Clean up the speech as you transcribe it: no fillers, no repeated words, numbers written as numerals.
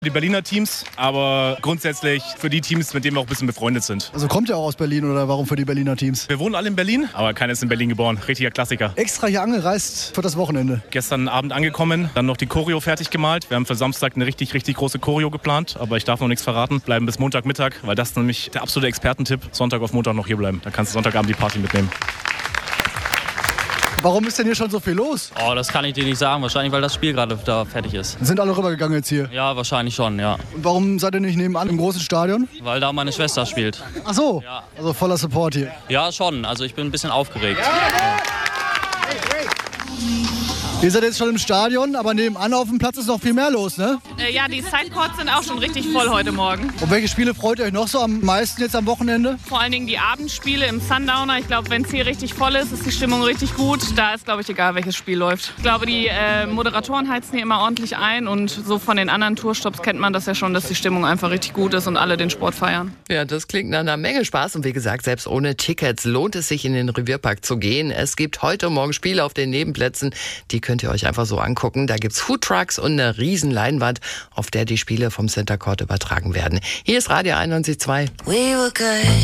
Die Berliner Teams, aber grundsätzlich für die Teams, mit denen wir auch ein bisschen befreundet sind. Also kommt ihr auch aus Berlin oder warum für die Berliner Teams? Wir wohnen alle in Berlin, aber keiner ist in Berlin geboren. Richtiger Klassiker. Extra hier angereist für das Wochenende. Gestern Abend angekommen, dann noch die Choreo fertig gemalt. Wir haben für Samstag eine richtig große Choreo geplant, aber ich darf noch nichts verraten. Bleiben bis Montagmittag, weil das ist nämlich der absolute Expertentipp. Sonntag auf Montag noch hier bleiben. Da kannst du Sonntagabend die Party mitnehmen. Warum ist denn hier schon so viel los? Oh, das kann ich dir nicht sagen. Wahrscheinlich, weil das Spiel gerade da fertig ist. Sind alle rübergegangen jetzt hier? Ja, wahrscheinlich schon, ja. Und warum seid ihr nicht nebenan im großen Stadion? Weil da meine Schwester spielt. Ach so, Ja. also voller Support hier. Ja, schon. Also ich bin ein bisschen aufgeregt. Ihr seid jetzt schon im Stadion, aber nebenan auf dem Platz ist noch viel mehr los, ne? Ja, die Sidecourts sind auch schon richtig voll heute Morgen. Und welche Spiele freut ihr euch noch so am meisten jetzt am Wochenende? Vor allen Dingen die Abendspiele im Sundowner. Ich glaube, wenn es hier richtig voll ist, ist die Stimmung richtig gut. Da ist, glaube ich, egal, welches Spiel läuft. Ich glaube, die Moderatoren heizen hier immer ordentlich ein. Und so von den anderen Tourstops kennt man das ja schon, dass die Stimmung einfach richtig gut ist und alle den Sport feiern. Ja, das klingt nach einer Menge Spaß. Und wie gesagt, selbst ohne Tickets lohnt es sich, in den Revierpark zu gehen. Es gibt heute und morgen Spiele auf den Nebenplätzen. Die könnt ihr euch einfach so angucken. Da gibt's Foodtrucks und eine riesen Leinwand, auf der die Spiele vom Center Court übertragen werden. Hier ist Radio 91.2.